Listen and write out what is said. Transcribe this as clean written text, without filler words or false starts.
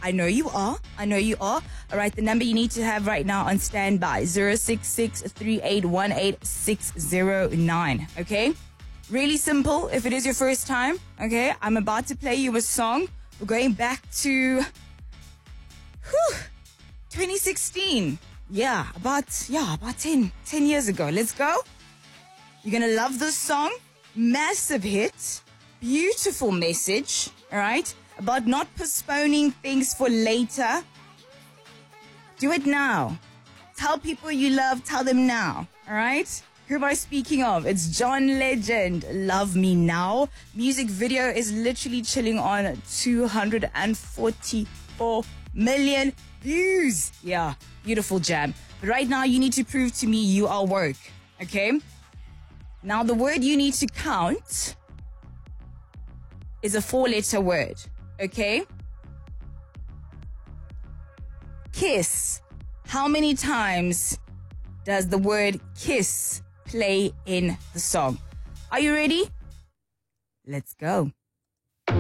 I know you are. All right, the number you need to have right now on standby, 066-3818-609. Okay? Really simple if it is your first time. Okay? I'm about to play you a song. We're going back to 2016. About 10 years ago. Let's go. You're going to love this song. Massive hit. Beautiful message. All right? About not postponing things for later. Do it now. Tell people you love. Tell them now. All right? Who am I speaking of? It's John Legend. Love Me Now. Music video is literally chilling on 244 million views. Yeah, beautiful jam. But right now, you need to prove to me you are work. Okay? Now, the word you need to count is a 4-letter word. Okay? Kiss. How many times does the word kiss play in the song? Are you ready? Let's go.